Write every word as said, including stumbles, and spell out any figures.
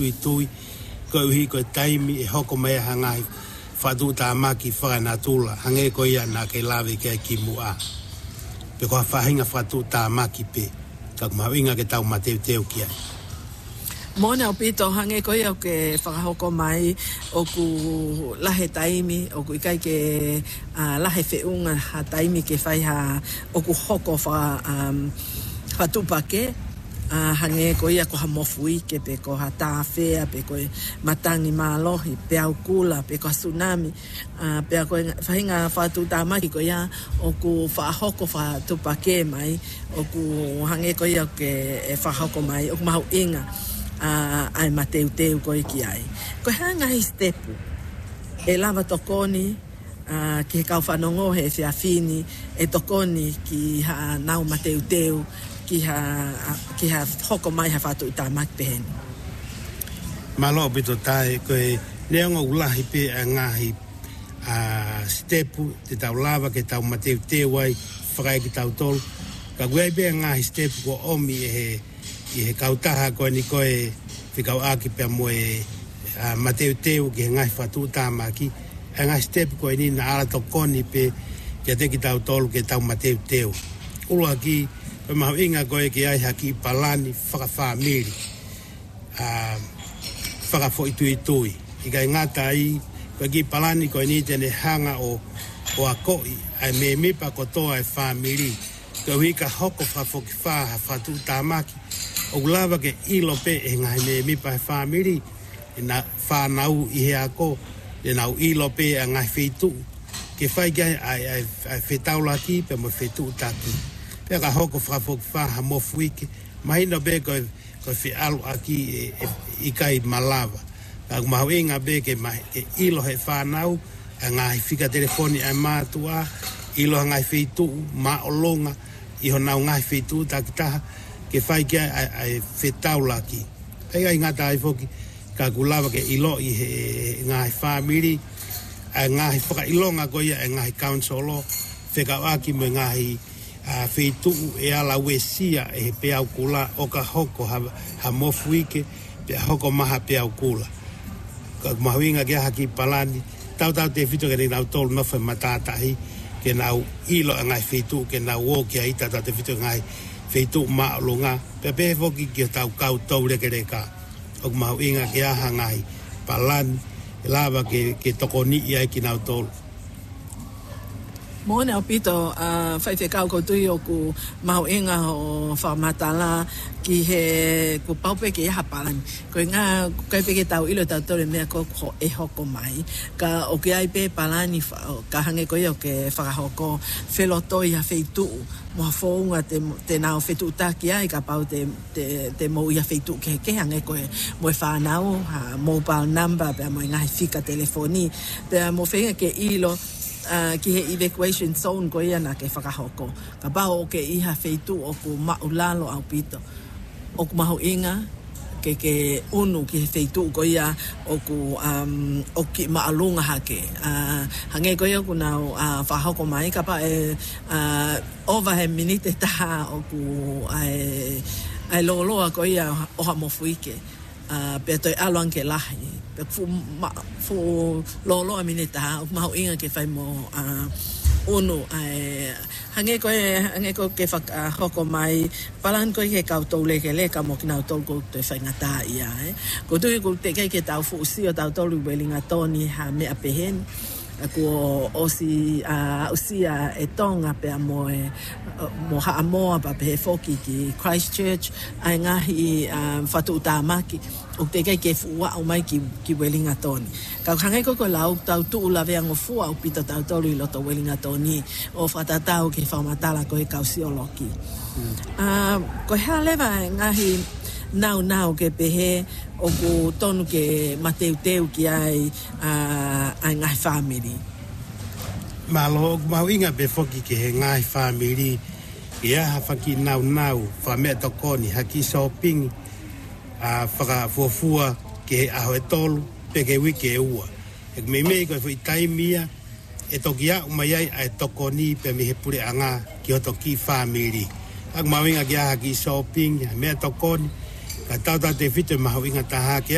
tui tui ko hi ko taimi e hoko mai hangai fatu ta maki fa na tula hange ko ia na ke lave ke ki mua pe ko fa hinga fatu ta maki pe ka mawinga ke tau mateu teu kia Mona o pito hange ko ia ke whakahoko mai o ku lahe taimi o ku ikai ke uh, lahe whiunga ha taimi ke whai ha o ku hoko wha um, whatupake uh, hange ko ia ko ha mofui ke pe ko ha tāwhea pe ko matangi mālohi pe au kula pe ko tsunami uh, pe ko whahinga whatu tāmaki ko ia o ku whahoko whatupake mai o ku hange ko ia ke whahoko mai o ku mahu inga Uh, ai mateu teu ko iki ai. Ko hanga hi stepu. E lava tokoni uh, ki he kauwhanongo he whia fini e tokoni ki ha nau mateu teu ki ha, uh, ki ha hoko mai ha whatu i tā makpeheni. Malo pito tae ko e neonga ulahi pe a ngahi uh, stepu te tau lava ke tau mateu teu ai whakai ki tau tolu. Ka guai pe a ngahi stepu ko omi e he i he kautaha koe ni koe whikau aki pia mo e uh, mateu teu ki he ngai whatu tāmaki e ngai step koe ni na ala tokoni pe kia te ki tau tolu ke tau mateu teu ulu haki koe mahu inga koe ki ai haki palani whakawhamiri uh, whakafo itui itui i kai ngata ai koe ki palani koe ni tene hanga o o a koi ai me mipa kotoa e whamiri koe hika hoko whafoki whaha whatu tāmaki o lava ke ilo pe e ngai me mi pa family na fa nau i he ako e nau ilo pe a ngai feitu ke fai ga ai ai fetaula ki pe mo fetu taki pe ka hoko fra fo fa ha mo fuike mai no be ko ko fi alu aki e, e, i kai malava ka ma winga be ke mai ke ilo he fa nau a ngai fika telefoni ai matua ilo ngai feitu ma olonga i ho nau ngai feitu takita ke fai kia ai, ai whetaula ki. Ai ai ngata ai foki ka kulawa ke ilo i he ngai family, ai ngai whakailonga ko ia e ngai councilo, whekawaki me ngai uh, whetu e ala wesia e he peau kula o ka hoko ha, ha mofuike, pe hoko maha peau kula. Ka mahuinga kia haki palani, tau tau te whito ke ni nau tolu nofe matatahi, ke nau ilo e ngai whetu, ke nau o kia ita tau te whito ngai feitu ma longa pe pe foki ki tau kau tau le kereka o mau inga ki aha ngai palan lava ke ke tokoni ia ki nau tol Mona opito a uh, fai fe kau ko tui o ku mau inga o whamatala ki he ku paupe ki ha palan ko nga kai pe ke tau ilo tau tole mea ko ho e hoko mai ka o ki ai pe palani ka hange ko yo ke whakahoko whelotoi ha feitu mo fonga te te nau fetu taki ai ka pau te te te mo ia fetu ke ke hange ko mo fa nau ha mobile number pe mo ngai fika telefoni pe mo fenga ke ilo Uh, ki he evacuation zone ko ia na ke whakahoko. Ka bao o ke iha feitu o ku maulalo au pito. O ku mahu inga, ke ke unu ki he feitu ko ia o ku um, o ki maalunga hake. Uh, hange ko ia ku nau uh, whahoko mai, ka pa e uh, over he minite taha o ku ai, ai loloa ko ia o ha mofuike. Uh, pe toi aluan ke lahi. Pe fu, ma, fu lolo a minita, o mahu inga ke whai mo uh, unu. Ai, hange koe, hange koe ke whaka hoko mai, palan koe ke kau tau leke leka mo ki nau tau ko te whai ngata ia. Eh. Ko tui ko te kei ke tau fu usi o tau tolu welinga toni ha mea pehen. Ko osi a uh, usia e tonga pe mo e uh, mo ha amoa pa pe foki ki Christchurch ai ngahi um, fatu tamaki o te kai ke fuwa o mai ki ki Wellington ka hangai ko ko lau tau tu la ve ngo fuwa o pita tau tolu lo to Wellington o fata tau ki famatala ko e kausioloki mm. uh, ko ha leva ngahi nau nau ke pehe o ku tonu ke mateu teu ki ai uh, ai ngai family. Malo mau inga pe foki ke he ngai family ia ha faki nau nau fa me tokoni haki shopping a faka fofua ke a ho tolu pe ke wiki e ua. Ek me me ko foi taimia e tokia mai ai ai tokoni pe me he pure anga ki o toki family. Ak mau inga ke haki shopping me tokoni ka tau ta te fite mahu inga taha ke